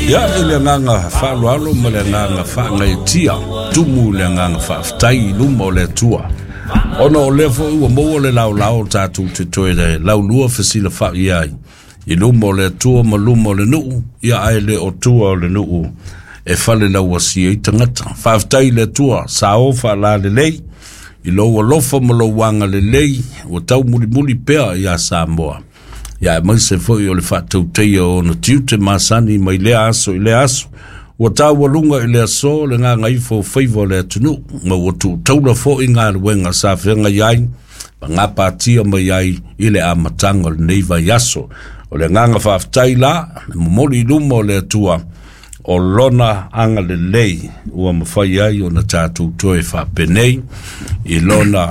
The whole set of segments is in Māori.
Ya ele nganga fa lo mele nganga fa ngai tia tumu le nganga fa tai lumo le tua ono le fo u mo le lau tatu te toile lau lua fasila fa ia I lumo le tua ma lumo le nu ia ai le o tua le nu e fale la wasi I tangata fa tai le tua sa o fa la le lei I lo lofa mo lo wanga le lei o tau muli pea ia Samoa ya mai se foi o le fatu te o no tiute masani mai le aso o tau walunga I le aso le ngā ngai fo feivo le tunu ma o tu taula fo I ngā ruenga sa whenga iai pa ngā pātia mai ai I le amatanga le neiva yaso o le nganga whaftai la momoli lumo le tua o lona anga le lei ua mawhai ai o na tātou toe whapenei I lona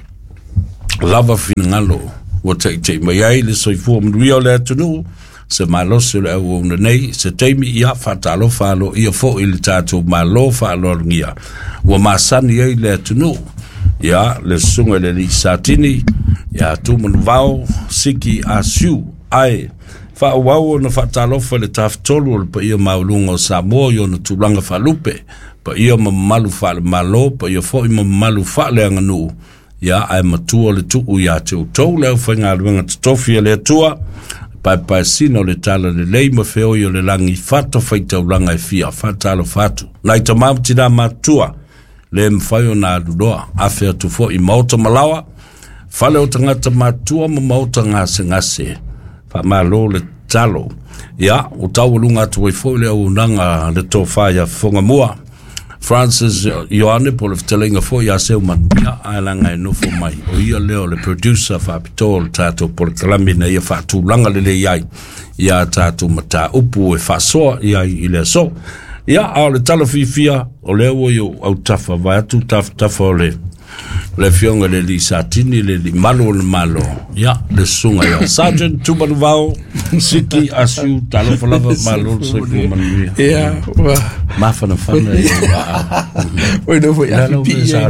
lava finangalo o te mai ai le soifua mnuia le atunu se malose le au ona nei se teimi ia whatalo whalo ia fo I le tātou malo whalo ngia ua masani ai le atunu ia le sunga le li satini ia tumanu vao siki asiu ai whaawau na whatalo fa le taftolu pa ia maulunga o Samoa i ona tulanga whalupe pa ia mamalu whale malo pa ia fo I mamalu whale anganu ia ai matua le tuu ia te utou leo whainga ruenga tatofia le atua pai sino le tala le lei ma feo I o le langi whata whaitau langa e fia whatalo whatu nai ta mamtina matua le mwhaio na adudoa awhea tu fo I mauta malawa whale o tangata matua ma mauta ngase whamalo le talo ia o tau lunga atu wai fo le au nanga le tō whaia whonga mua Francis Ioane po le ftelenga fo ia seu mania ailanga e nufo mai o ia leo le producer whapitol tātou po le kalamina ia whatulanga le iai ia tātou mata upu e whasoa iai I le so ia au le tala fifia o leo i au tafa vai atu tafa o le fionga le li satini le li malo ia le sunga ia Sergeant Tumanuvao Siki Asu talo falava malo se fu manuia ia wa mafana oi no foi a pia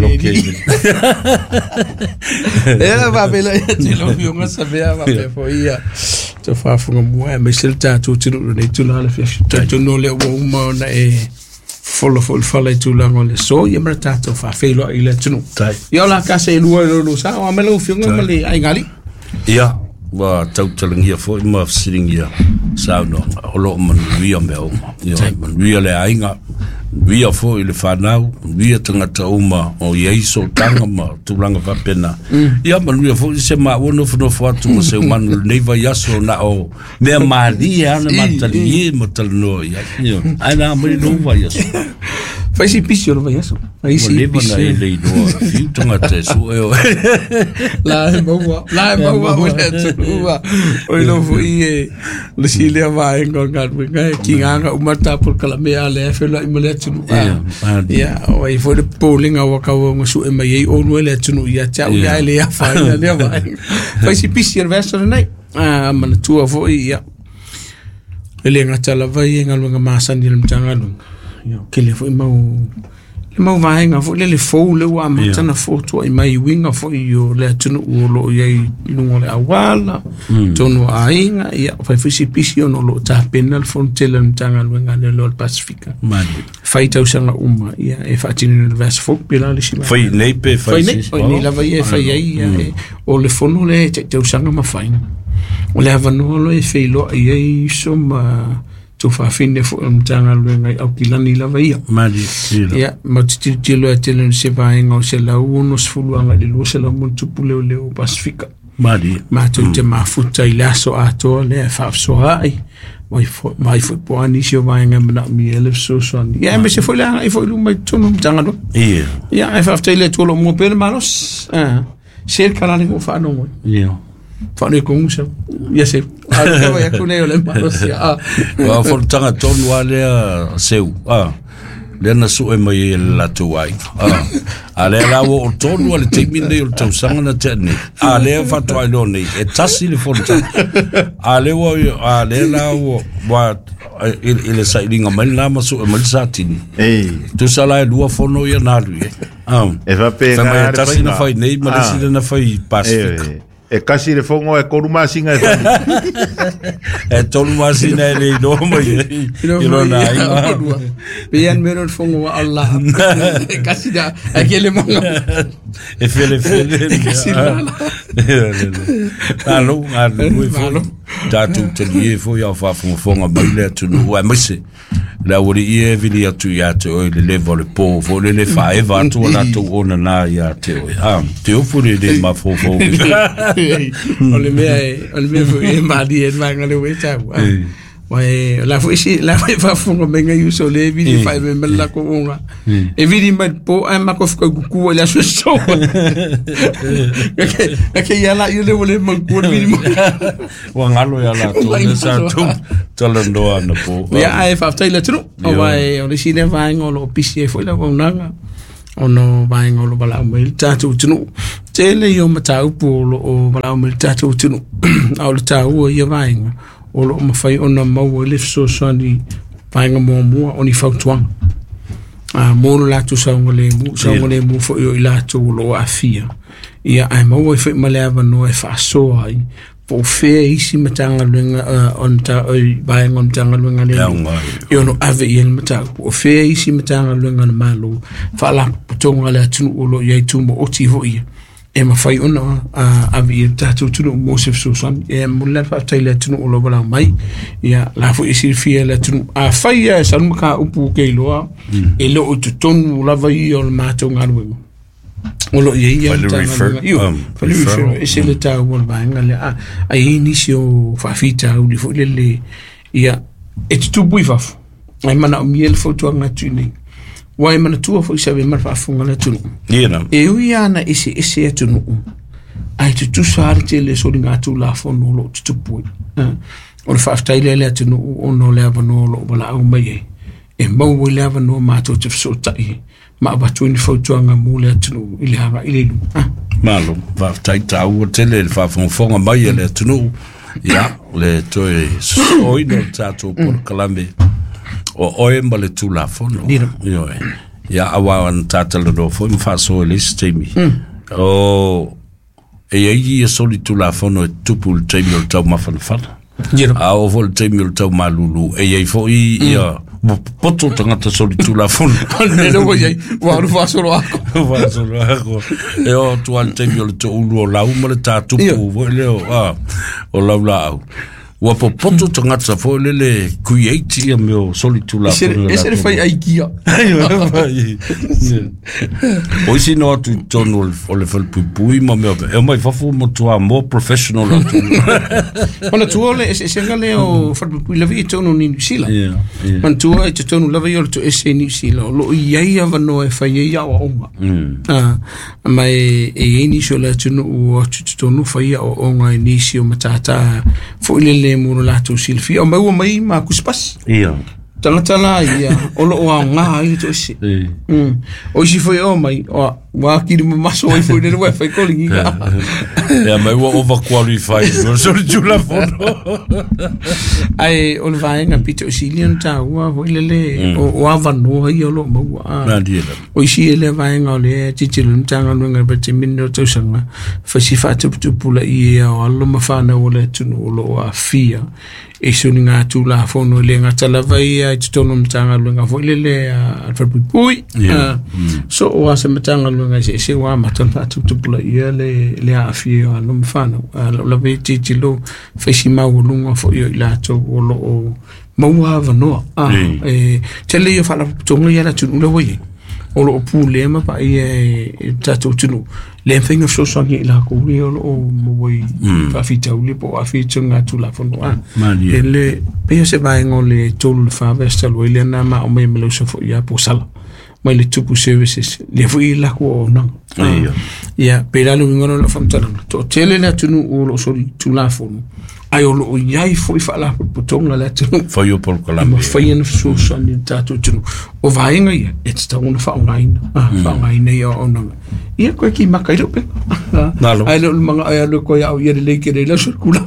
era va bela ti lo fionga sabia va pe foi to fa funga mua me selta tu tinu ne tu na le fia tu no le wo mo na e folo fala tu lango le so ia mertato fa felo I le tunu ia la casa e lua lo sa o melo fionga mali ai ngali ia wa tautalanga fo I mafsiringia sa no olo man via meo ia man via le ainga via fo I le fanau via tangata uma o ieiso tanga ma tulanga fa pena ia man via fo se ma wono fo atu se man neiva yaso na o me maria na matali motalno ia ana mari no va yaso fai si pisio lo vai yaso fai si pisio le do fiu tangata so eu la maua o oi lo foi le silia vai ngonga kinga umata por kala me ale fela I male tunu ia oi foi de polling au ka o su e mai o no le tunu ia cha ia le ia fa le vai fai si pisio verso nei man tua foi ia ele ngata la vai ngalunga masani le mtanga ia kile foi mau vaenga fo le fo le wa matana foto I mai winga fo yo le tunu o lo ye lungo le awala tonu ainga ia fa fisi pisio no lo ta penal fontela mtanga wenga le lo Pacifica mani faita usanga uma ia e fatini le vas fo pela le shima fai neipe fai ni la vai fai ia o le fono le te usanga ma faina o le avano lo e feilo ia soma tu fa fine fo mtanga luenga au kilani la vaia mali ia matitilo atelen se vaenga o se la uno sfuluanga le lo se la muntu pule le Pacifica mali ma tu te mafuta ilaso ato le fa so ai mai fo po ani se vaenga na mi ele so ia me se foi la I foi lu mai tonu mtanga do ia fa tele to lo mo pel malos se kala ni fa no ia Fane con usa ia se algo vai con ele malos ia wa fortanga tonu ale seu le na su e mai la tuai ale la o tonu ale te minde o tau sanga na tene ale fa tuai lo nei e tasi le forta ale wo ale la wo wa ele sailinga mai la masu e mai satini tu sala e dua fono ia na lu e va pe na tasi na fai nei ma le na fai Pacific E kasi le fongo e koru masinga e e tolu masina le no mai ilo na bian mero fongo wa Allah kasi da akele manga e fele kasi la alo alo tatu te fo ya fa fonga baile tu no wa mese la wori e vini atu ya te o le level po vo le fa e va tu na tu ona na ya te o te o furi de ma fo ole me fo e ma di e ma ngale we ta Wai la fa fungo menga yuso le vidi fa me mella ko unga e vidi ma po ai ma ko fko ku la so so ke yala yo le wole ma ku vidi mo wa ngalo yala to le sa tu talando ana po ya ai fa tai le tru o vai o le sine va ngolo pisi fo la ko nanga ono vai ngolo bala mo ta tu tnu tele yo mata upo o bala mo ta tu tnu au le ta o yo vai o lo mawhai o na mau le so sani painga mua o ni whautuanga. Mōro lātu saunga le mu fo i lātu o lo a fia. Ia ai mau e whai maleawa no e whaasoa ai. Po whea isi matanga luenga on ta oi bainga on tanga luenga le. I ono ave i el matanga. Po whea isi matanga luenga na malo. Whaala putonga le atunu o lo iai tumo o ti ho ia. E mawhai ona a vi tātou tunu Mosef Susan e mula whaatai le tunu o loba mai ia lafu isi fia le tunu a whai e sanuma ka upu kei loa e lo o tutonu lava i o le mātou ngaruenga o lo ia whalirefer e se le tāu o le vaenga le a i nisi o whawhita au li fo le ia e tutu bui wafu ai mana o miele fautuanga tūnei wai mana tua fo isa be mar fa funga le tunu e ui ana ese tunu ai tu sare te le so dinga tu la fo no lo tu pui o le fa tai le tunu o no le ava no lo bala au mai e mau le ava no ma to te so tai ma ba tu ni fo tuanga mu le tunu ile hava ile lu malo va tai tau te le fa fonga mai le tunu ya le toi oi no tato por kalambe o oe mbale tu la fono yo ya awa an tatalo do fo mfa so le stemi o e ye soli tu la fono tupu le temi o tau mafana fana a o vol temi o tau malulu e ye fo i ya poto tangata soli tu la fono ne no ye wa ru fa solo ako e o tu an temi o to ulu o la umale tatu vo le o la au wa poto tangata fo le create ia meu solitu la ese fai aikia o si no tu tono o le fal pui ma me e mai fa fu mo tu more professional tu ona tu ole ese ngale o fal pui la vi tono ni sila man tu e tono la vi o tu ese ni sila lo ia va no e fai ia o onga mai e ni so la tu no tu tono fai o onga ni si o matata fo le muru la tu silfi o mai ma kuspas ia tala ia o lo wa nga i to si o si foi o mai o wa ki mo maso i foi le wifi calling ia mai wa over qualified so tu la foto ai o vai nga pito silian ta wa le o ava no i o lo mo o si le vai nga le titilun tanga no nga bete minno to sanga fa si fa tu pula i o lo ma fa na o le tu lo a fia e suni nga tu la fono le nga tala vai ai tono mtanga lo nga fo le a fa pui so o asa mtanga lo nga se wa matana tu pula i le a fia lo ma la veti tilo fa si ma o lunga fo i la to o lo mau ava no e tele yo fa la tonga ya la tu lo we o lo pule ma pa i tato tunu le finga so so ngi la ko ri o mo we fa fita uli po a fita nga tu la fono ele pe se va ngole tolu fa vestal we le na ma o me lo so fo ya po sala mai le tupu services le fo i la ko na ya pe la lu ngolo lo fam tala to tele na tunu o lo so tu la fono ai o lo iai foi fala po tonga la tunu foi o por Colombia foi en so so ni tato tunu o vai nga ia it's ta una fa online ia ona ia ko ki makai ro pe ai lo manga ai lo ko ia ia le ke le circula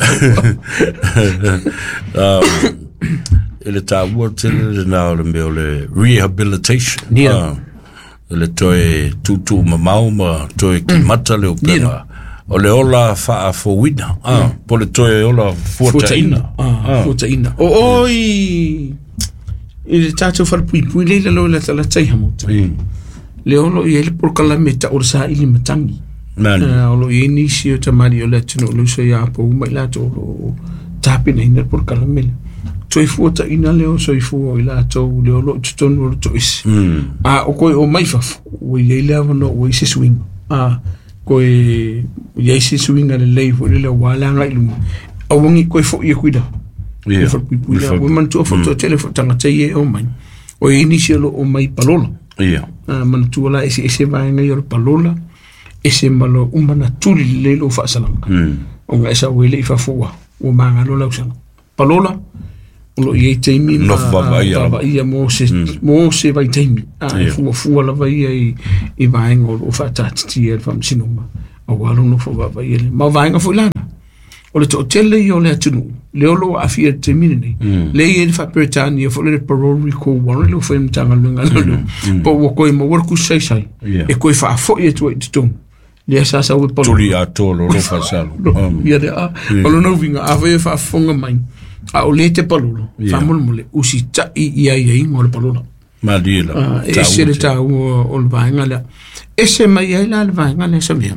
ele ta wortel na le rehabilitation le toe tutu ma toe ki mata le opera o le ola fa fo wina po le toe ola fuataina fuataina oi il tato far pui le lo la tai hamota le olo i le por kalameta o sa ili matangi olo i ni si o tamari o le tino lo so ya po mai la to tapi nei por kalamela toi fuataina le o so i fu o la to le olo tonu to is o ko o mai fa o i le ava o i se swing ko e ia se swing ale lei fo le wala nga ilu o wangi ko fo ia kuida fo pupuia o man to fo to telefone tanga tei o mai o initial o mai palola man tu la ese vai nga yo palola ese malo umana tuli le lo fa salanga o nga esa wele fa fo o manga lo lausanga palola lo ye teimi no baba ia mo se vai teimi fu la vai e vai ngo fa tati e fam sinoma o walo no fo baba ile ma vai nga fulana o le to tele yo le tunu le lo afia teimi ni le ye fa Britania fo le parole recall one lo fem tanga lunga lo po wo ko mo worku sai e ko fa fo ye to le sa we po tuli a tolo lo fa salo ia de o lo no vinga ave fa fonga mai a o le te palolo famol mole usi ta ia ngol palolo madila ese le ta o le vainga la ese mai ai la vainga le sabia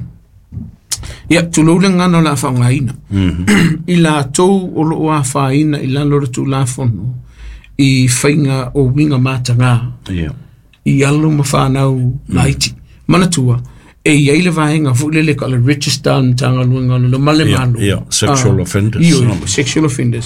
ia tu lo lenga no la faina ila to o lo a faina ila lo tu la fono I fainga o winga matanga I alu mafana u laiti manatua e ia le vainga fu le ka le register tanga luenga lo male malo sexual offenders sexual offenders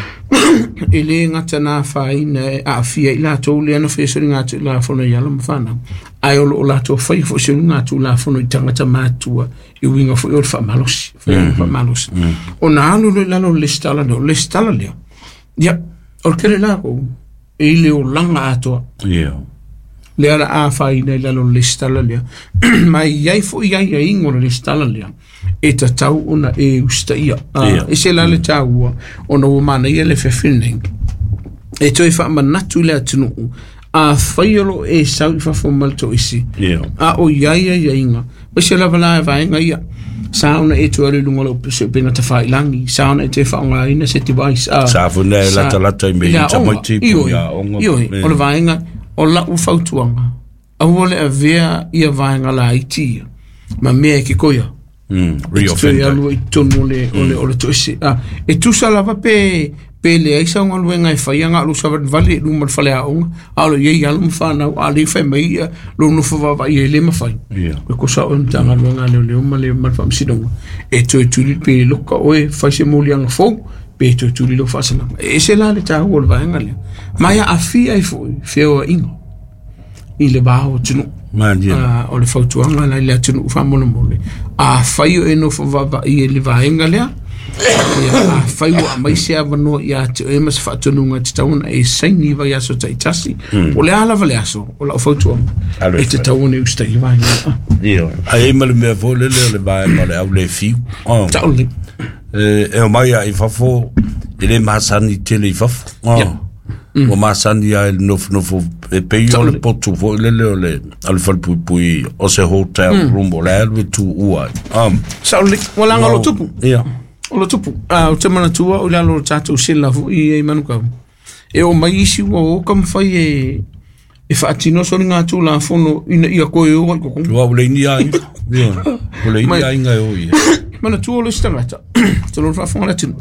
ele ngata na faina a fia ila to le no feso ngata la fono ia lo mafana ai o la to fai fo se ngata la fono tanga matua I winga fu o fa malos o na alu le la le stala le ya o kere la ko ele o langa ato le ala a faina ila lo listala lea mai iai fo iai ingo le listala lea e ta tau ona e ustaia e se la le tau ona o mana ia le fefilning e toi fa manatu le atunu a faiolo e sau I fa formal to isi a o iai inga pa se la vala vainga ia sauna e tu ale lungo lo se pena ta fai langi sauna e te fa nga ina se ti vai sa fune la ta me ta mo tipo ya ongo o le vainga o la u fautuanga a wole a vea ia vainga la iti ma mea ki koia reoffender alu I tonu le ole to isi e tu salava pe le aisa unga luenga e faianga alu savat vale lu mal fale aonga alo ye alu mfana ali fai mai lu no fa va ye le mafai ko sa on tanga luenga le mal fam sidonga e to pe loka oe fai se molianga fo pe to lo fa sala e se la le ta wol vainga le mai a fi ai fo feo ingo I le bao tunu o le fautuanga la le tunu fa mole a fai o no fa va I le vainga le a fai o mai se avano ia te e mas fa tunu nga tauna e saini va ia so tai tasi o le ala vale aso o la fautuanga e te tauna e ustai vainga ai mal me vo le vainga le au le fi tauli e o mai ai fa fo ele masani tele fa o masani ai no e pe o le potu fo le al fal pui o se hotel room o le tu ua sauli wala ngalo tupu o lo tupu o te mana tua o le alo tatu sila fu I manuka e o mai isi o kam fai e fa atino so nga tu la fono ina ia ko e o ko o le ni ai o le ni ai nga o ia mana tua lo stangata to lo fa fonga tino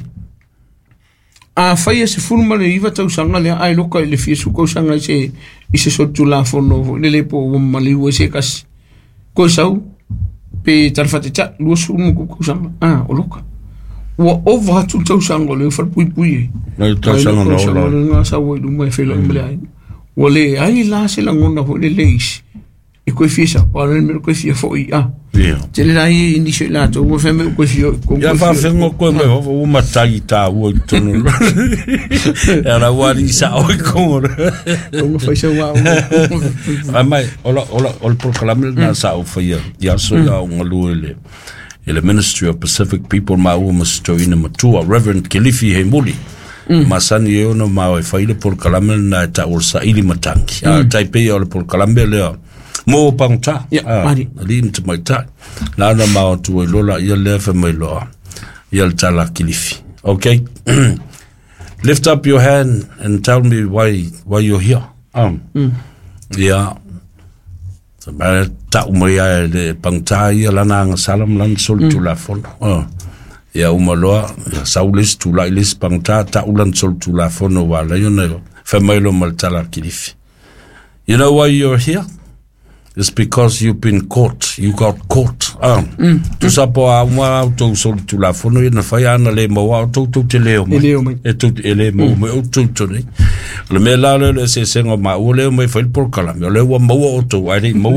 a fai se fulma le iva tau sanga le ai loka le fiesu ko sanga se ise so tu la fono le po mali o se kas ko sau pe tarfate cha lo su mo ko sanga o loka o over tu tau sanga le fa pui le tau sanga no nga sa wo lu mai felo mle ai o le ai la se la ngona ho le leis e ko fiesa pa le me ko fie fo te le ai ni se la to wo fe me ko fie ko ya fa fe ngo ko me o matai ta wo tonu era wari sa o ko mo fa se wa mai o proclame na sa o fa ya so ya ngolu le Ministry of Pacific People ma o mastoina matua Reverend Kilifi Hemuli masani e ono ma e faile proclame na ta ursa ili matanki taipei o le proclame le Mo pangta. Mari. Lim te mai tai. Lana mau tu lola ia lefa mai loa. Ia tala kilifi. Okay. Lift up your hand and tell me why you're here. Yeah. So ta umaya de pangta ia lana salam lan sol tu la fon. Ya umaloa saulis tu la ilis pangta ta ulan sol tu la fon wala yona fa mai lo mal tala kilifi. You know why you're here? It's because you've been caught. You got caught. Tu sapo a uma auto sol tu la fono ina faya na le mo auto tu te leo. E tu ele mo me auto tu ni. Le me la le se sengo ma o le mo fa por kala. Me le wa mo auto ai mo.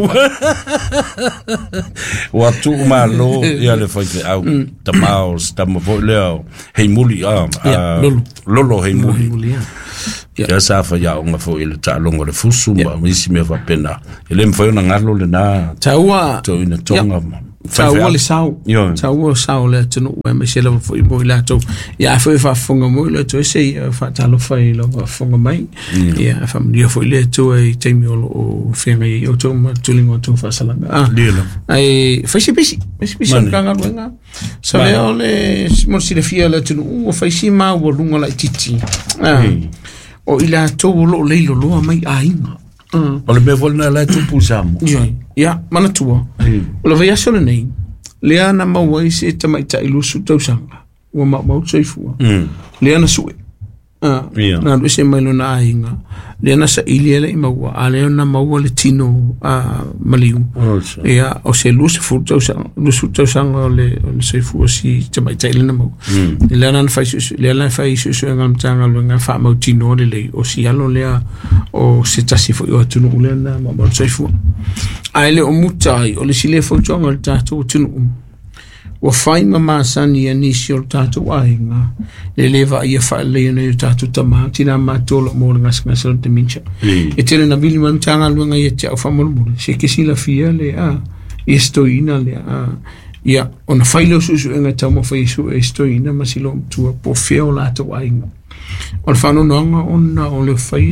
Wa tu ma lo ya le fa ke au ta maus ta mo vo leo. Hei muli lolo hei muli. Ya sa fa ya nga fo ile ta longo le fusu ma misi me va pena ile mfo na ngalo le na taua to ina tonga taua le sau taua sau le tunu we me se le fo I mo ile to ya fo fa fonga mo ile to se fa ta lo fa ile fonga mai ya fa mo fo ile to e temi o fenga I o to ma tulingo to fa salanga ai fa si bisi kanga wenga so le ole mo si le fia le tunu o fa si ma wo lunga la titi o ila to lo leilo lo mai ainga o le bevolna la tu pusamo ya mana tua o le vai solo nei le ana mawai se tamai ta ilusu tausanga o ma tsaifu le ana sue na do se mai na ainga le ana sa iliele mawa ale na mawa le tino maliu ya o se lusu fu tausanga le saifu si tamai ta ilena mawa le ana fai su ngam tanga lo nga fa mau tino le o si alo le o se tasi fo o tunu le na ma saifu ale o mutai o le sile fo tonga le tatu tunu wa fai mama sani anisi o tatu ainga le leva ia fa le no tatu tama tina matolo mo ngas ngas te mincha e tele na bili man tanga lo nga ia cha fa mo se ke sila fia le estoina le ia ona fai lo su nga tamo fai su estoina masilo tu po feo la to ainga o fa no nga ona o le fai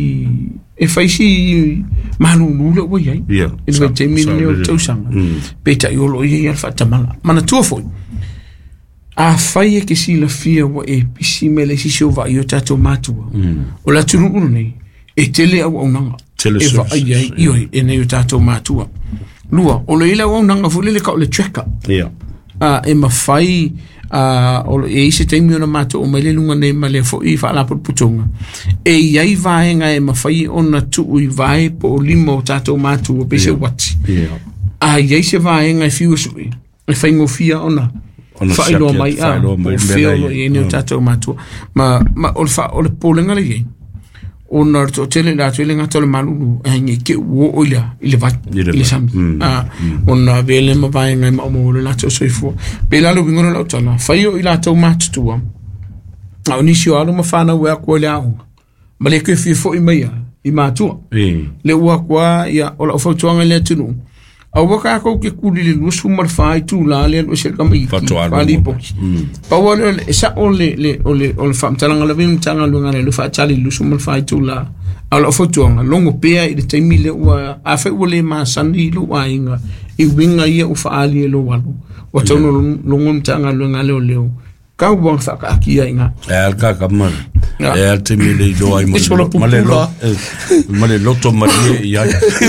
si malu nulo wo ia e le te mini o to sanga peta yo lo ia fa tamala mana tu foi a fai ke si la fia wo e pisi mele si so va yo tato matua o la tunu nei e tele au nanga e va ai io e ne yo tato matua lua o le ila au nanga fu le ka le checka e ma fai o e se te mi ona mato o mele lunga nei male fo I fa la putonga e ia vai nga e ma fai ona tu I vai po limo tato mato o pese wati ia se vai nga fiu su e fai ngo fia ona fai lo mai o fia lo e ne tato mato ma o fa o le polenga le ona to tele la tele nga tole malu ngi ke wo oila ile va ile sam ona vele ma vai nga ma mo le la to soifo pela lo bingono la tona fai o ila to mat tu a onisio alo ma fana wa ko le au ma le ke fi fo I mai I ma tu le wa kwa ya o la fo tuanga le tunu au waka ko ke kuli le lusu mar fai tu la le o se kam I fali po pa wala sa o fam talanga la vim tanga lu ngale lu fa tali lusu mar fai tu la ala fo tuanga longo pea I te mile wa a fe wole ma sandi lu wa inga I winga ia o fa ali lo walu o tono longo tanga lu ngale o leo ka bon fa ka kia inga ka kamal te mile do ai male loto mali ia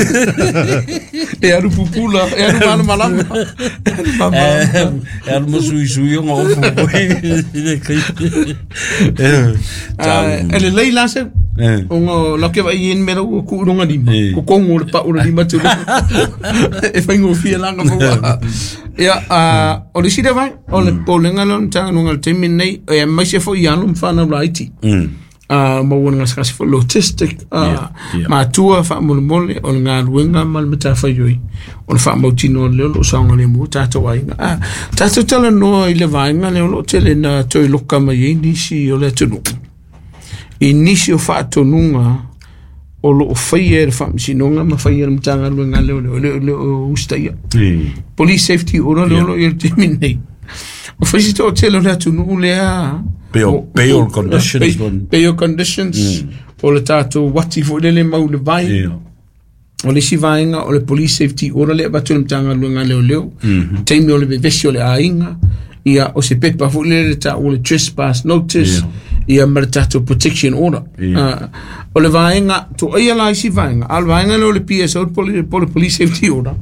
e aru pupula e aru malama e aru sui ngo ele leila se ongo la ke vai in mero ku runga di ku kongo pa ura di matu e fai ngo fia langa mo ya o le sida vai o le polenga lon tanga nunga terminate e mai se fo yanum fana righty ma wona skasi fo logistic ma tua fa mole o nga ruenga mal meta fa yoi on fa mo tino le lo sanga le mo tato ai tato tala no ile vai nga le lo tele na to lo kama yindi si o le tunu inisio fa tonunga o lo faier fa sinonga ma faier mtanga lo nga le ustia police safety o lo il terminate o faisito tele na tunu le Bail conditions. Bail conditions. O le tato wati fo lele mau le vai. o le sivaenga o le police safety ora le batu le tanga luenga leo taimi o le bevesi o le ainga ia o se pepa fu le ta o le trespass notice ia maritato protection order o le vaenga to ia la sivaenga al vaenga le PSO police safety order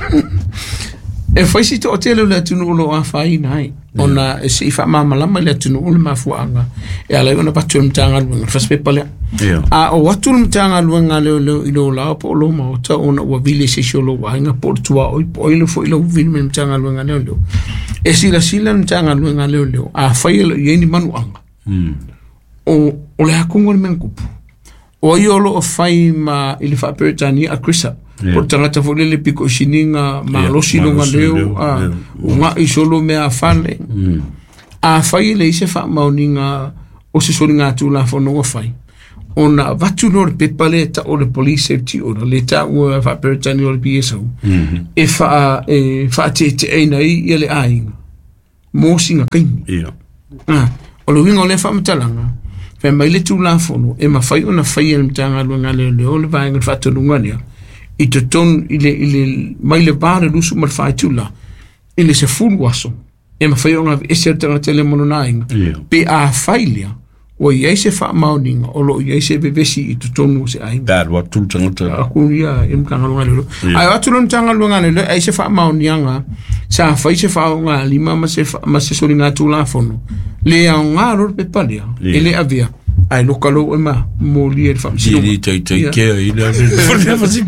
e foi si to tele le tunu lo a fai nai ona e si fa mama lama le tunu le mafuanga e ala ona patu mtanga luenga first pepa le a o watu mtanga luenga le ilo la po lo ma o ta ona wa vile se sholo wa nga por tua o ilo fo ilo vile mtanga luenga le e sila mtanga luenga le a fai le yeni manuanga o le hakungo le menkupu o iolo o fai ma ili fa peretani a krisa por tangata fo le piko sininga ma lo sinonga leo nga isolo me a fale a fai le se fa mauninga o se soninga tu la fo no fai ona vatu no pepa le ta o le police safety o le ta o fa peretani o le PSO e fa te nei ele ai mo singa kaini o lo wingo le fa mtalanga fa mai le tu la fono e ma fai ona fai el mtanga luenga le o le vaenga fa to ngania i to ton ile mai le bare lusu mar fai tu la ile se full waso e ma fai ona e certa tele mononainga pe a failia o ia se fa mauninga o lo ia se bevesi i to ton se ai bad what tu tanga aku ia em kanga luenga le ai watu lo tanga luenga le ai se fa maunianga sa fai se fa nga lima ma se solinga tu la fono le a ngaro pe palia ele avia ai lokalo e ma mo li fa si tai ke ile for fa si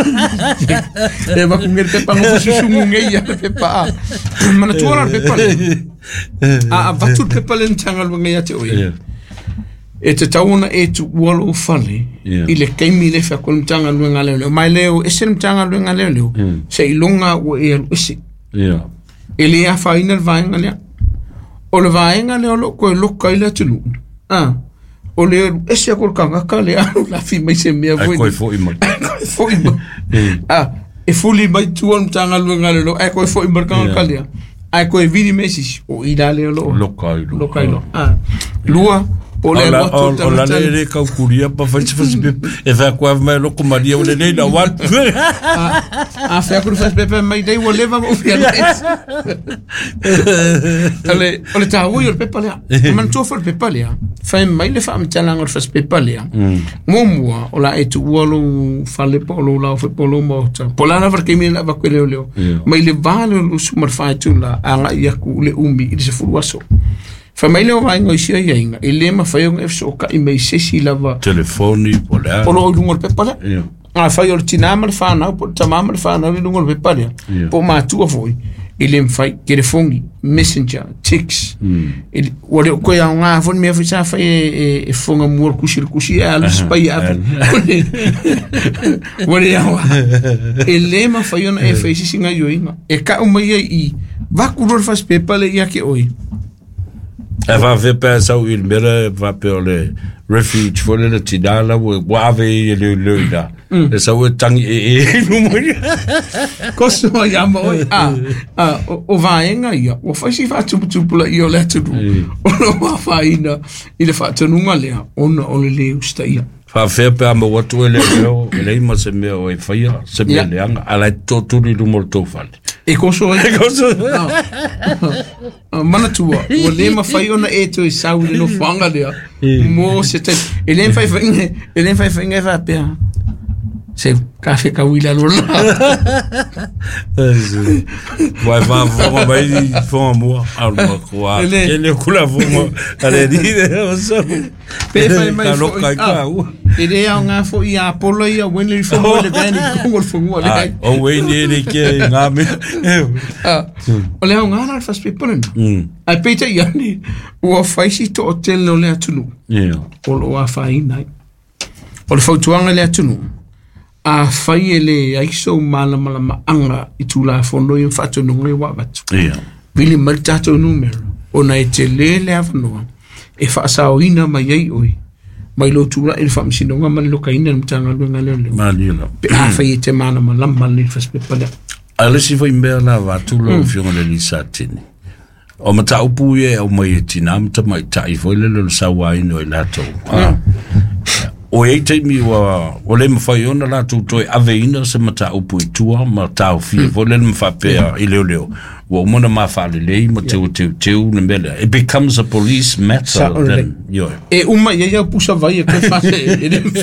e ma kun pe pa mo su ngai ya pe pa ma na tuara pe palia a vatu pe palia tanga luenga ya te oia e te tauna e tu walo fale ile kaimi le fa kon tanga luenga leo mai leo e se tanga luenga leo se ilonga o e isi ele a fa ina vaenga le o le vaenga le lo ko lo kaila tulu o le ese ko kanga ka le la fi mai se me avoid ko fo ima e fuli mai tu on tanga luenga leo e ko fo ima kanga ka le ai ko e vidi message o ida le lo kailo lua o le o la le ka kuria pa fa e fa kwa mai lo ko maria o le nei da wat a fa ku fa pepe mai dei o leva o fia ale o le tawo o pepe le man to for pepe le fa mai le fa mtala ngor fa pepe le mo o la e tu lo fa le polo la fa polo mo ta pola na ver ke mi la va ku le mai le vale lo sumar fa tu la anga ya ku le umbi i se fuaso fa mai le vai ngoi sia inga ele ma fa yung efso ka i mai sesi lava telefoni pola polo lungor pepala a fa yor tinama fa na po tamama fa na lungor pepala po ma tu foi ele mfai telefoni messenger text ele wale ko ya nga fon me fa fa e fonga mur kushi al spai a wale ya ele ma fa yon e fa sisi nga yo inga e ka uma i va kulor fa pepala ya ke oi e va ver pensa o il mera va per le refuge for le tidala wo ave le da e sa o tangi e no mo costo ya mo o vaenga ia o fa si fa tu la io le tu o no va fa ina ile fa tu nunga le o le usta ia fa fer per mo watu le ma se me o e fa ia se me le anga ala to li mo to fa e coso mana tua o le ma fai ona e to sa u no fanga le mo se te ele fai fa pe se café kawila lo vai vai fo mo algo qua ele kula fo mo ale di so pe fai mai fo ele ya nga fo ia apolo ia when le fo mo le bani ko fo mo le o we ni ke nga me o le nga na fa people ai peter yani o fai si to hotel no le atunu o lo a fai nai o le fotuanga le atunu a fai ele aiso mala anga itula fondo in fatto no ngai wa bat vili martato numero ona etele le afno e fa saoina mai ai oi mai lo tula il fam sino nga man lo kaina mtanga lo ngale le malila a fai te mana malama le fa spepala ale si foi mbela va tu lo fiona le lisatini o mata upuye o mai tinam ta mai tai foi le lo sawai no lato o e te mi o le mawhai ona la toi aveina se mata upu I tua ma tau fia vo le mwhapea I leo wa umona mawhale lei ma teu na mele it becomes a police matter then e uma ia pusa vai e koe fase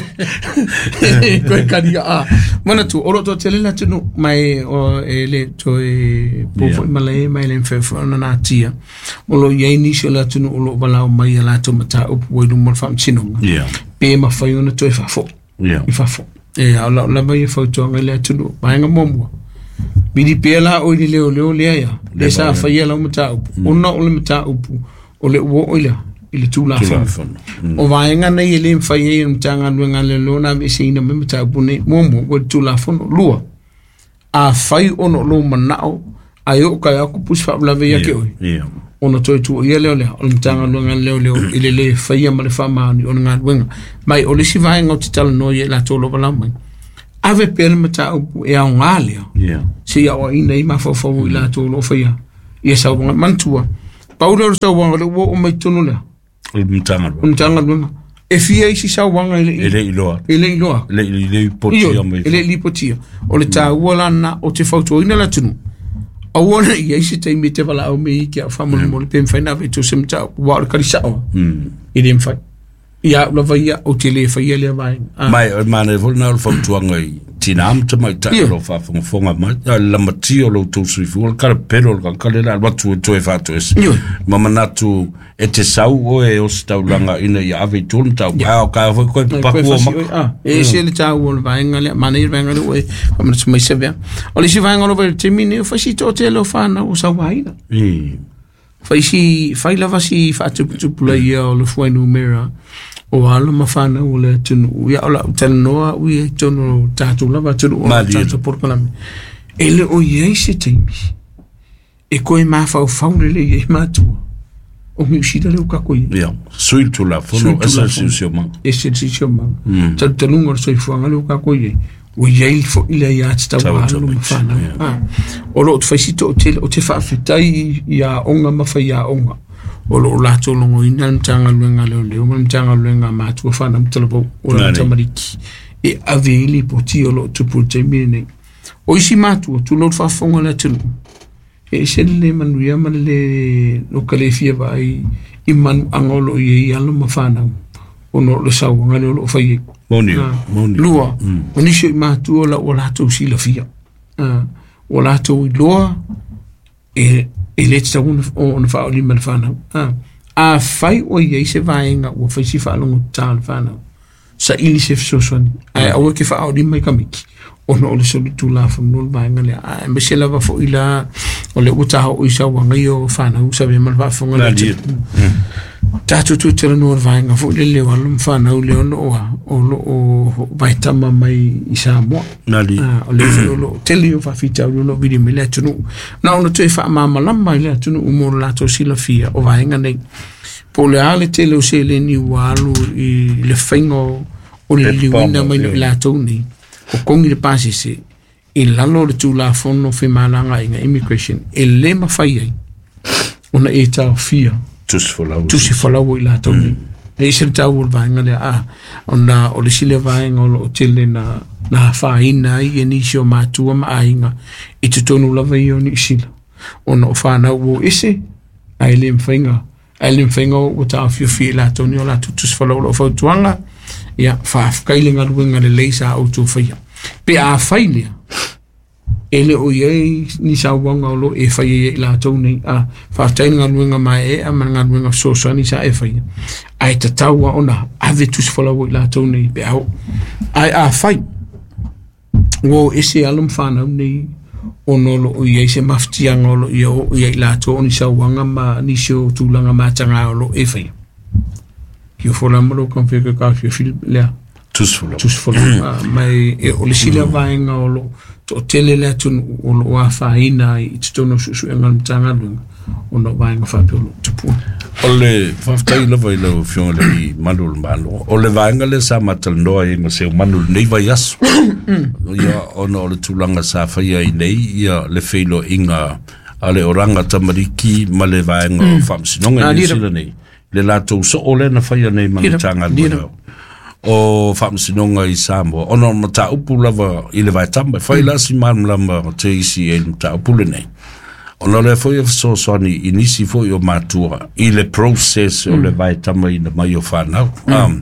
e koe karia a mana tu oro to tele la tunu mai o ele toi pofo malai mai le mfefo na tia o lo ia inisio la tunu o lo balau mai la to mata upu waidu mo fam chino pe ma fai ona toi fafo I fafo e ala la mai foto ngale tunu mai ngamomo bidi pela o leo le ya le sa fai la mata upu ona o le mata upu o le wo oila ile tula fo o vaenga na ile mfai mtanga lwenga le lona visina me mata bune momo o tula fo lua a fai ono lo manao ayo ka ya ku pus fa la veia ke oi ono toi tu ile le o mtanga lwenga le ile le fai ma le fama ni ona lwenga mai o le si vaenga o titala no ye la tolo bala mai ave pel mata upu e a ngale si ya o ina I mafofo ila tolo fai ia sa mantua paulo sa wanga le wo o mai tonu le mtanga lwenga e fia isi sa wanga ile iloa le potia mai ile li potia o le ta wala na o te foto ina la tunu a wona ia isi te mi te wala o me ki a family mo le pem fai na vetu semta wa ka sa o ile mfai ia la vai o te le fai le vai mai mane volna fo tuanga tinam te mai ta lo fa fonga mai la matio lo to sui ka pero ka le la watu to e fa to es mama natu e te sau o e o sta langa ina ia ave tun ta ka fo ko pa ko e se le ta o vai ngale mane vai ngale o mama se mai se vea o le si vai ngalo per termine fa si to te lo fa na o sa vai na fai lava si fa tu play o le foi numera o ala mafana o le tunu ia ola tanoa ui tono tatu lava tunu o tatu porkalame ele o ye se temi e koe mafa o faule le ye matua o mi usida le ukakoi sui tu la fono esensicio man tatu lungo soi fuanga le ukakoi o ye fo ile ya tsta wa lo mafana o lo tfasito o te fa fitai ya onga mafa ya onga o lo la to longo ina mtanga lwenga leo mtanga lwenga matu fana mtolopo o la tamariki e aveli poti o lo tupu temine o isi matu tu lo fa fonga la tunu e selle manu ya male lo kale fia vai iman angolo ye yalo mafana o no lo sawo ngale lo fai moni lua oni shi matu o la to si la fia o la to lua e le tsa on fa o limel fana a fai o ye se vaenga o fa si fa lo tal fana sa ili se so soni a o ke fa o limel kamiki o no le so tu la fa no vaenga le a me se la va fo ila o le uta o isa wanga yo fana u sabe mal va fo ngala tatu tu tele no vaenga fo le walum fana o le o vai tama mai isa mo o le lo tele o fa fita o lo vidi me le tunu na ono te fa mama lamba le tunu o mo la to sila fia o vaenga nei po le ale tele o se le ni walu I le faingo o le liwina mai la to ni o kongi le pasi se in lalo le tu la fono fe malanga inga immigration e le mafai ai ona e tau fia tusi folau ila to ni e se tau vaenga le ona o le sile vaenga o tele na faina I inisio matua ma ainga I te tonu lava I oni sila ona o whana uo ese ai le mwhainga o tau fio la toni o la tutus folau lo fautuanga ia whaafkailinga ruenga le leisa au tu whaia pe a whailea ele o ye ni sa wanga o lo e whaia la toni whaaftainga ruenga mai a manga ruenga sosa ni sa e whaia ai ta taua ona ave tus folau la toni pe au ai a whai wo ese alum whanau nei ono lo o ye se maftianga o lo ye la toni sa wanga ma ni sio tulanga matanga o lo e whaia Io fola mo kan fika ka fi fil le tus fola mai o le sila vaenga o lo to tele le tun o lo wa faina I tono su engal tanga lu o no vaenga fa pelo tupu o le faftai la vai lo fion le manul malo o le vaenga le sa matal no ai ma se manul nei vai as ia ono le tulanga sa fa ia nei ia le feilo inga ale oranga tamariki ma le vaenga famsi no ngai sila nei le lato so ole na fai nei mangitanga o whamsinonga I Samoa. Ono mata upu lava I le vai tamba. Whai lasi lama te isi e mata upu le nei. Ono le foi so soni inisi foi o matua I le process o le vai tamba I na mai o whanau.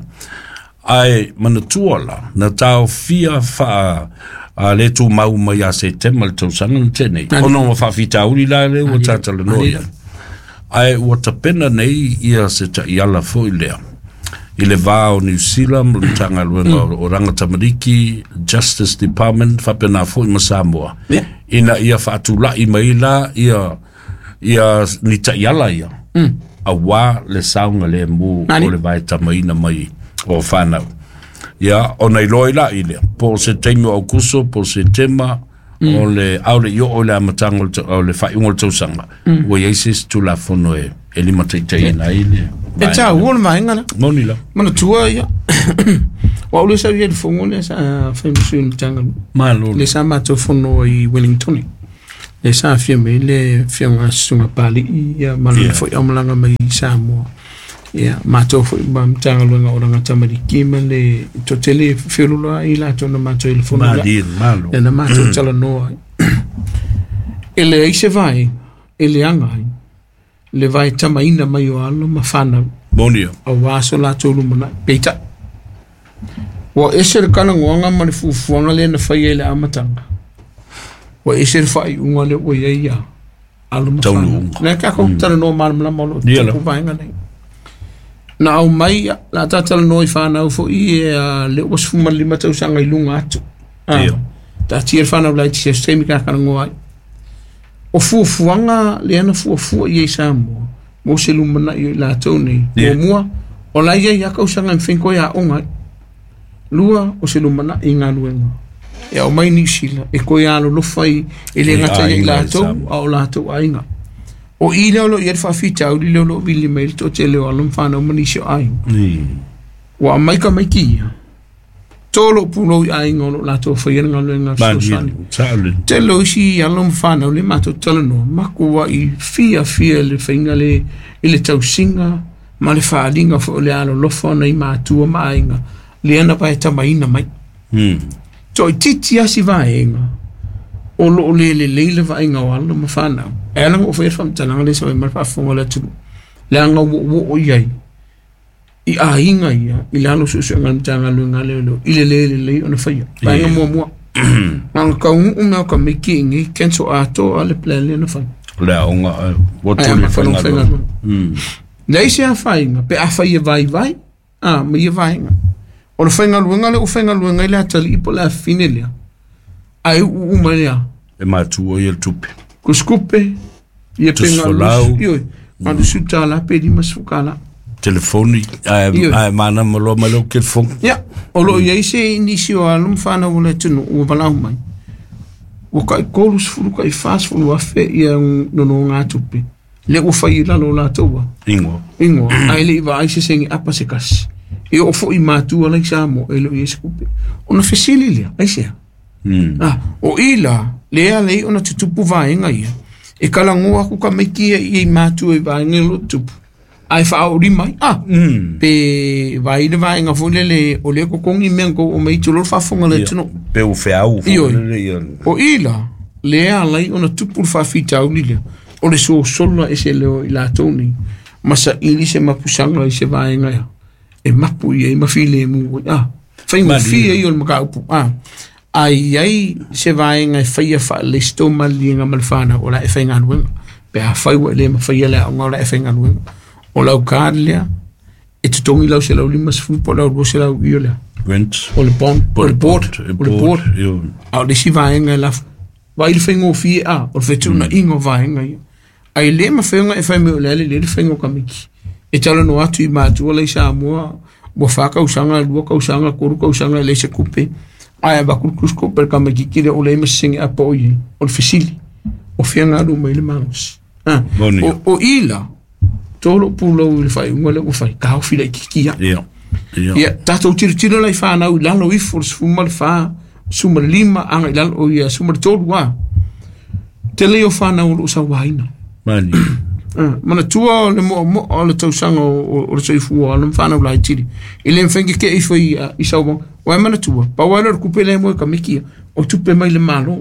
Ai manatua la na tau fia wha a le tu mau mai a se te mal tau sanga na tenei. Ono ma whawhita uri la le o tatala noia. Ai ua tapena nei ia se ta iala foi lea. I le vā o New Zealand, le tanga luenga o Rangatamariki, Justice Department, whapena foi ma Samoa. Ina ia whaatula I maila, ia ni ta iala ia. A wā le saunga le mu o le vai tamaina mai o whanau. Ia, o nei loi la I lea. Po se teimi o kuso, po se tema, o le aure io o le amatanga o le whaiungo le tausanga. Ua ieises tu la fono e lima teitei na I lea. E tā uona maenga na. Moni la. Mana tua ia. Wa ule sa ia fongo le sa whaimusu ni tanga. Malo. Le sa mato fono I Wellington. Le sa fia me le fia ngā sunga pali ia mana le foi amalanga mai Samoa. Ia mato foi ba mtanga luenga o Rangatamariki ma le totele whirula I la tona mato I le fono la. Malo. E na mato tala noa. Ele eise vai. Ele angai. Le vai tamaina mai o alo ma whanau. Monia. A waso la tolu mana. Peita. Wa ese le kana ngoanga ma le fufuanga le na whai ele amatanga. Wa ese le whai unga le o ia alo ma whanau. Le kako tala no maramla malo. Taku vaenga nei. Na au mai la tatala no I whanau fo I le wasfuma lima tau sanga I lunga atu. Ta tia whanau lai ti se semi kakana ngoai. O fuafuanga le ana fuafua I Samoa. Mo se lumana I la tau nei. O mua, o la ia kausanga mwhenko ia onga. Lua o se lumana I ngā luenga. E au mai nisila, e koe alo lofai e le ngata I la tau, au la tau ainga. O I leo lo I ar whawhita au li leo lo wili mail to te leo alum whanau manisio ainga. Wa maika maikia. Tolo pulo I ainga lo la tau whaienga luenga sosani. Te lo si alum whanau le mato talano, makua I fia le whainga le I le tau singa, ma le whaalinga fo le alo lofana I mātua maainga, le ana pai tamaina mai. To I titi asi vaenga, o lo le leile vaenga o alo ma whanau. E alanga o whairwham tananga le sa wai marwhafonga le tunu. Le anga wo o iai. I ainga ia, I le alo susu ngamtanga luenga leo, I le le ona whaia. Vaenga mua. Nanga kaungu mea ka meki ingi, kenso ato ale plele na whaia. Lea onga, watuli whainga. Nei se a whainga, pe a whaia vai, ma ia vaenga. O na whainga luenga le, o whainga luenga I le atali ipo le a fine lea. Ai uma lea. E mātua I el tupe. Kuskupe, ia penga lus, ioi, manu suta la pe di masukala. Telefoni, ai mana malo malo telefon. Ja, o lo ia ise inisio alum whana wale tunu, ua walau mai. Ua kai kolus furu, kai fast furu afe ia nono ngā tupe. Le ua whai lalo la taua. Ingo. Ai le iwa aise sengi apa se kasi. E ofo I mātua lai Samoa, e lo ia skupe. Ona fesili lea, aisea. O ila, lea lei ona tutupu vaenga ia. E kalangoa ku ka meikia I mātua I vaenga lo tupu. Ai whaori mai, pe vai le vaenga fulele o le kokongi mengo o mei tulor whafonga le tino. Pe u whiau. O ila, lea lai ona tupu whawhita au lile. O le so sola e se leo I la toni. Masa ili se mapusanga I se vaenga ia. E mapu ia I mawhile mu. Whaingo fia I o le makaupu. Ai se vaenga e whaia wha le sto mali nga malwhana o la e whainga anuenga. Pe a whaiwa le ma whaia le o la e whainga anuenga. O lau kārdlea, e tutongi lau se lau lima sifu po lau se lau iyo lea. Rent. O le bond, o le board. A o le si vaenga e lafu. Wa ili whaingo fie o le whetuna ingo vaenga iyo. Ai le ma whainga e whaime o le whaingo kamiki. E tala no atu I mātua le Samoa, wa whaka usanga, lua ka usanga, koru ka usanga le se kupe. Ai ba kurkus kupe kamiki kire o le ima singi apa o ye, o le fesili. O whianga alu mai le mangus. O ila, tolo pulo I le whai ungole o whai kao whila I kikia. Ia, tātou tira lai whanau I lalo I for sfuma le wha, suma lima anga I lalo o ia, suma le tolu wā. Te leo whanau lo sa waina. mana tua o le mo o le tausanga o le soifua o le mfana ulai tiri i le mfengi ke i fai i sauwa wa mana tua pa wala kupele mo ka mikia o tupe mai le malo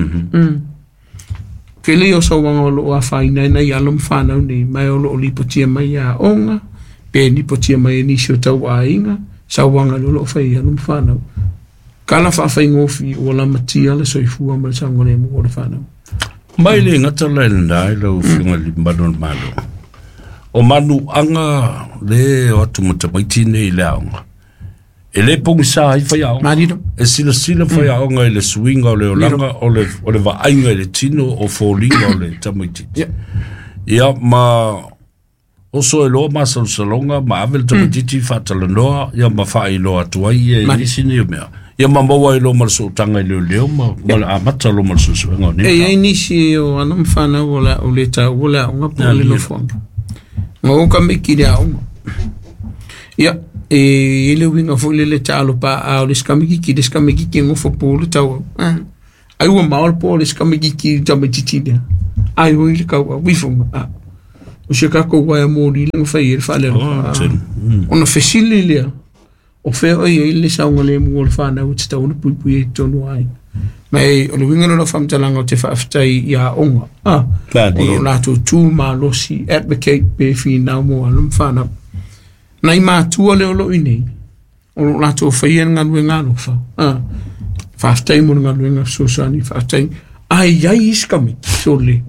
ke le o sauwa o lo afai nei alo mfana ni mai o lo lipotia mai a onga pe ni potia mai ni sio tau ainga sauwa lo fai alo mfana kala fa fai ngofi o la matia le soifua ma sangole mo o fana mai le ngata le ndai lo finga limbano malo o manu anga le o tumuta mai tine le anga ele pongsa i fa ya marido e sila fa ya anga le swing o le olanga o le va ainga le tino o falling o le tamiti ya ma o so lo ma salonga ma avel tamiti fa talanoa ya ma fa i lo atuai e sini me ya mambo wa lo marso tanga le ma wala amata lo marso ngone e inisi o anam fana wala o le ta wala nga po le lo fon ngo ka me ki dia ya e le winga fo le ta lo pa a le skamiki ki ngo fo po le ta ai wa mal po le skamiki ki ta me titi ai wo le ka wi fo o se ka ko wa mo li le fa ir fa le ona fesili le o fe o ye le saunga le mo fa na u tsa una pui e tonu ai mai o le winga no fam talanga o te fa aftai ya onga o la tu ma lo si advocate be fi na mo alum fa na nai ma tu o le o lo ini o la tu fa yen ngan winga no fa fa aftai mo ngan winga so sani fa aftai ai ya iskami so le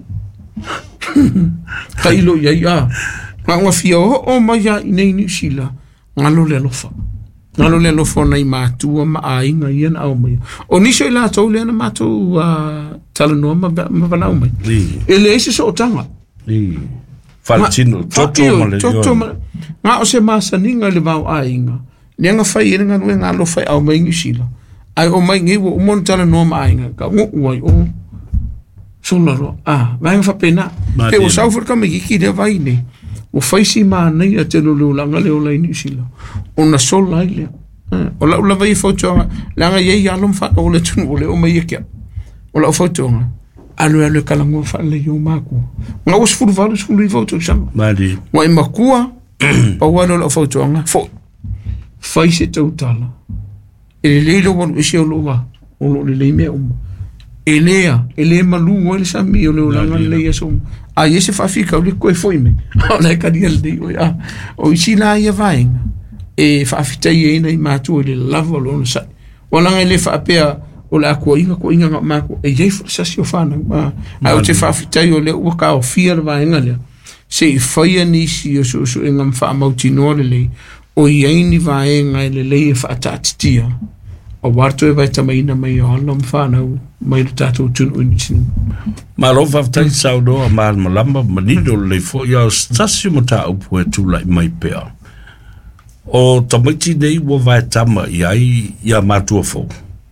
kailo ya ma fi o ma ya nei ni sila ngalo le lo fa ngalo le lo fona i matua ma ainga ian au mai o niso la tau le na matu tala no ma bana mai ele ese so tanga faltino toto ma nga o se masa ninga le mau ainga nenga fai nga nga lo fai au mai ngisila ai o mai ngi o mon tala no ma ainga ka ngo wai o so lo vai fa pena pe o sau for ka me ki de vai ne o faisi ma nei a te lulu langa leo lai nisila o na sol lai lea o la vai fotoanga langa ye alum fa o le tunu o le o mai kia o la fotoanga alu kalango fa le yo mako nga os furu valu skulu i foto sang mali wa makua pa wano la fotoanga fo faisi totala ele lo won isi o lo le me ele malu o le sami o le langa le yeso a ese fa fica o le coi foi me o le kadiel de o isi la ia vai e fa fita ye na matu le lavo lo no sa wala ele fa pea o la ko inga ma ko e je sa si o fa na a o te fa fita yo le o ka o fier vai ngale se foi ni si o so engam fa mautino le o ye ni vai ngale le fa tatia o warto e vai tamai na mai o lom fa na mai tato tun unisin ma lo fa tai sau do ma malamba manido le fo ya stasio mata o pu tu lai mai pea o tamiti dei wo vai tama ya matu fo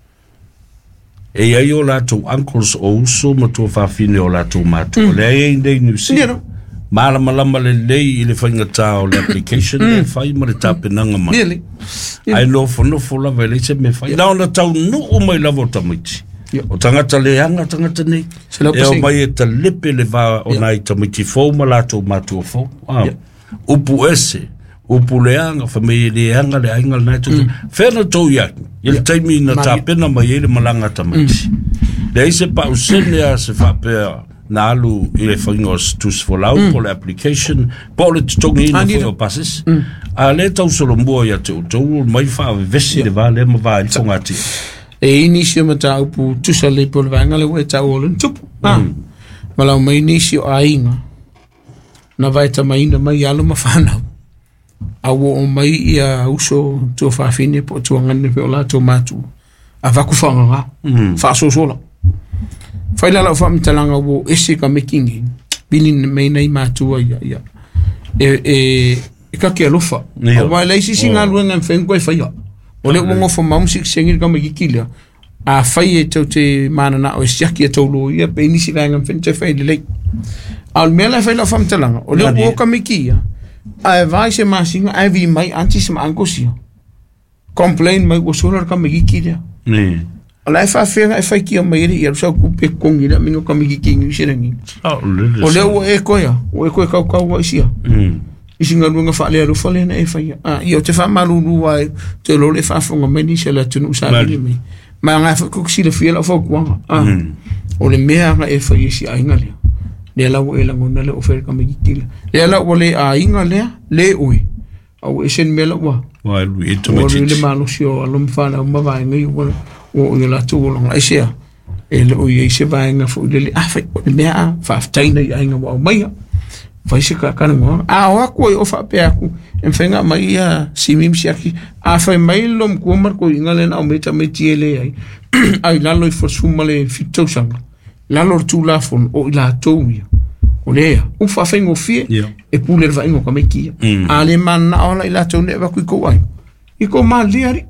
e ai o la tu uncles o so matu fa fine o la tu matu le ai dei nu si malama le ile fanga tao le application le fai mo le tape nanga ma ai lo fo la vele se me fai na ona tau no o mai lavo tamiti o tangata le anga tangata nei e o mai e ta lepe le va o nai tamiti fo ma la tu matu fo upu ese upu le anga famile anga le ainga nai tu fena to ya il taimi na tape na mai le malanga tamiti le se pa usene a se fa pe na alu ile fingos tus folau por application por le tongi no for passes a le tau solo mo ya tu mai fa vesi le vale mo va fongati e inisio mata upu tusale por vanga le we tau olun tup mala mai inisio ainga na vai tamai na mai alu mafana awo o mai ia uso tu fa fine po tu ngane pe ola to matu ava ku fanga fa so sola fai la fam talanga wo ese ka making binin mai nei matu ya e ka ke lofa o vai le si singa luenga fengo fai o le mo fo music singing ka magikila a fai e te mana na o siaki to lo ia pe ni silanga fente fai le al mela fai la fam talanga o le wo ka mikia a vai se masinga a vi mai anti se ankosia complain mai wo solar ka magikila Ala fa fenga e fai ki o mai ia sa ku pe kongi la mingo ka miki kingi sirangi. O le o e koia, kau isia. Isinga lunga fa le fa le na e fai. Ia te fa malulu ai te lo le fa fonga meni se la tunu sa ni me. Ma nga fa ku si le fiela fo ku. O le mea nga e fai si ainga le. Le la o e la ngona le ofer ka miki kila. Le la o le ainga le oi. Au e sen mela wa. Wa e to o le malo sio alum fa la ma va ngai o la tu lo ngai sia e le o ye se va nga fu le fa le mea fa taina ia nga wa mai vai se ka kana ngo wa ko o fa pe aku en fenga mai si mim si aki fa mai lom ko mar ko ingale na o meta metiele ai ai la lo fo sumale fito sanga la lo tu la fon o la toia o lea u fa fengo fie e pule va ingo come kia ale man ola ila tone va ku ko ai I ko ma liari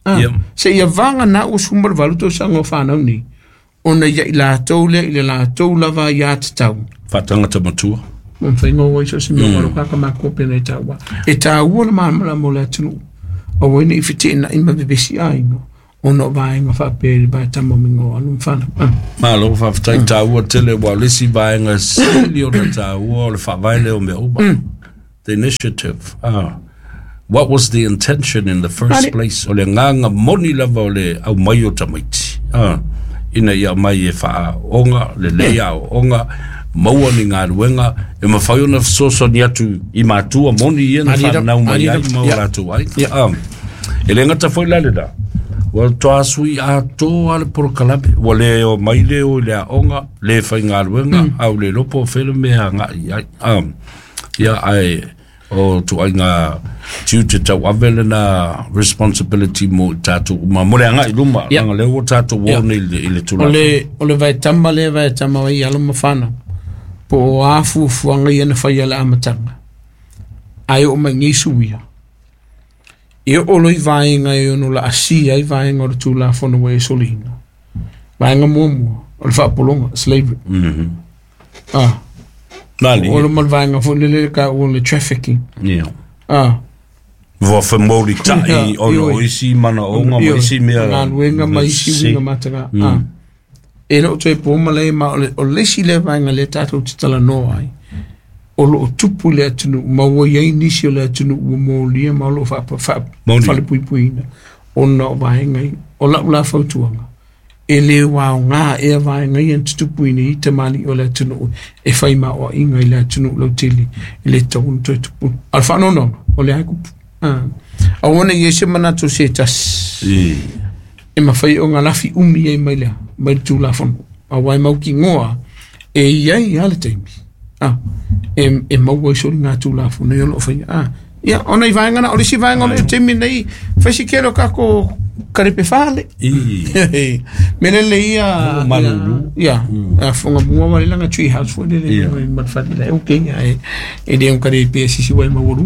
se ia vanga na o sumber valuto sango fa na ni ona ia ila tole ila la tola va ya tau fatanga tamatua mon fengo o so se mo ka ma ko pene tawa e tawa ma la mo la tunu o wini ifitina ima bibisi ai no ono vai nga fa pe ba tamo mingo anu fana ma lo fa tawa tele wa lisi vai nga silio na tawa le fa vai le o me uba the initiative what was the intention in the first place o le nganga moni lava o le au mai o tamaiti ina ia mai e fa onga le leia onga maua ni ngā ruenga e mawhai ona soso ni atu i mātua moni ia na whanau mai ai maua ratu ai e le ngata foi lale da wa toa sui a toa le porokalabe wa le o mai le o le onga le whai ngā ruenga au le lopo whele mea ngā ai ia ai o tu ai ngā tiu te tau awele na responsibility mo tātou ma mole anga i luma anga le o tātou wone i le tula o le vai tama wai aluma whana po o afu fuanga i ana whai ala amatanga ai o mai ngisu ia e o loi vaenga e ono la asia i vaenga o le tula whana wai solina vaenga muamua o le whaapolonga slavery Mali. O le malvaenga fo le ka o le trafficking. Vo fa mori tai o isi mana o nga isi mea. Nga wenga mai isi winga matanga. E no te po male ma o le si le vaenga le tato tala no ai. O lo tupu le atunu ma wo ye nisi le atunu o mo lia ma lo fa le puipuina. O no vaenga o la fautuanga. E le wao ngā e vai ngai an tutupuini I te mali o le atunu e whai ma o inga I le atunu lau tili I le taunu toi tupu al whanono o le haikupu a wana I e se manato se tas e ma whai o ngā lafi umi e mai lea mai tu la whanu a wai mau ki ngoa e iai ale taimi e mau wai sori ngā tu la whanu e olo whai ia ona I vai ngana o le si vai ngana e temi nei whai si kero kako karepe fale mele le ia malulu a fonga mua wale langa tree house fo le matfadi la okay e de un karepe si wai mawuru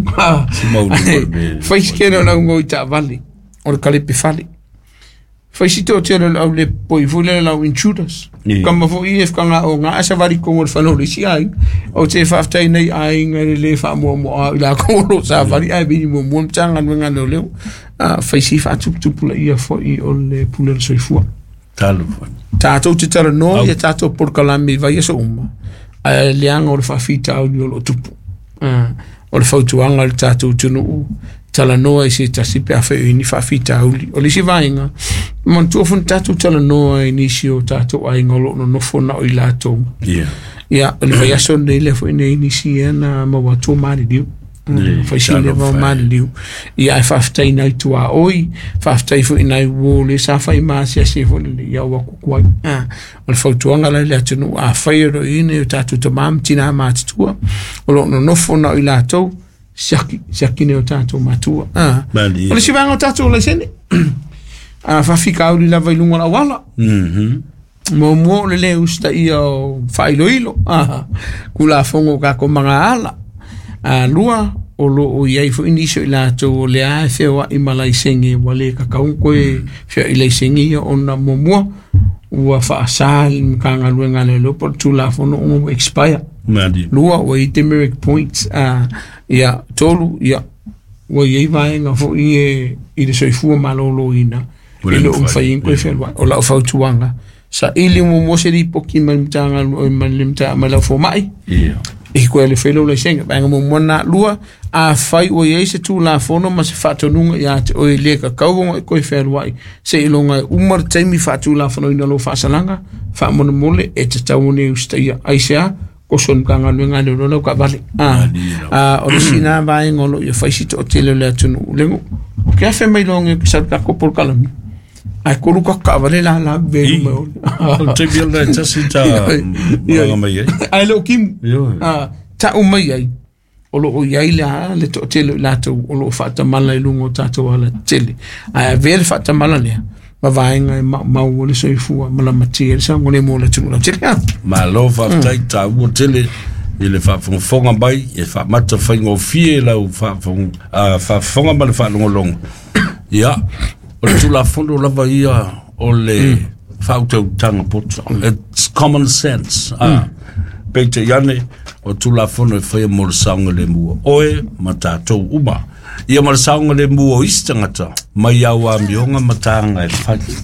fai skeno na ngo ita vale o karepe fale fai si to tele au le poi vole la intruders kama fo if kanga o nga asa vari ko mo fano le si ai o te faftai nei ai ngare le fa mo la ko lo sa vari ai bi mo tanga nga no le fai si fa tupu la ia fo I o le pule so fu talo tato te tara no ia tato por kalami vai so le anga o le fa fita o lo tupu o le fautu anga le tato tunu tala noa I se tasipe a whai ni whawhita auli. O lisi vainga, man tuafun tatu tala noa I nisi o tatu ainga lo no nofona o I lato. Ia, o le vai aso nei le fo nei nisi e na mawa tua maari diu. Whai si le mawa maari diu. Ia e whawhitai nai tua oi, whawhitai fo I nai wo le sa whai maasi a se fo le ia waku kuai. O le whautuanga lai le atunu a whai ro ine o tatu ta maam tina maati tua. O lo no nofona o I lato. Siaki ne o tātou matua. O le si vanga o tātou la sene. Whawhika auri la vai lunga la wala. Mo le le usta I o whailoilo. Kula whongo kako mga ala. Lua o lo o iai fo iniso I lātou o le ae whewa I malai senge wale kakaunko e whea I lei senge o na momua. Ua whaasal mkanga luenga le lopo tula whono o expire. Lua o I demerit points ia tolu ia o I vaenga fo I le soifua malolo ina Ilo umfai koe whenua. O lau whautuanga. Sa ili mo se li poki malimtanga o malimta ma lau fo mai. I koe le whelo le senga. Banga mo mwana lua a whai o iei se tū la fono ma se whatonunga i ate o i leka kauonga i koe whenua i. Se ilonga umar taimi whatu la fono ina lo whasalanga. Whamona mole e te taune ustaia aisea. Koson kanga nuenga le rola ka vale. O le sina vai ngolo i whaisito o tele le atunu lengo. O kia whe mai longe ki sa kako por kalami. Ai koru ka vale la veru mo. Te bia le tasi ta mga mai ai. Ai lo kim. Ta o mai ai. O lo o iai le to tele la to o lo fata mala i lungo tato ala tele. Ai vele fata mala lea. Ma vaenga ma le soifua ma la matia sa ngone mo le tunu tele. Ma lo fa tai ta o tele ile fa fonga mai e fa mata fa ngo fie la fa fonga ma le fa longo. Ya. O tu la fondo la va ia o le fa o tanga pot. It's common sense. Peter Yane o tu la fondo fa mo sanga le mu. Oe matato uma. Ia mar saunga le mua o istangata. Mai au a mionga matanga e whaki.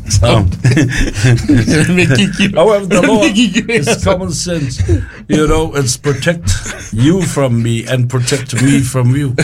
However, the law is common sense. You know, it's protect you from me and protect me from you.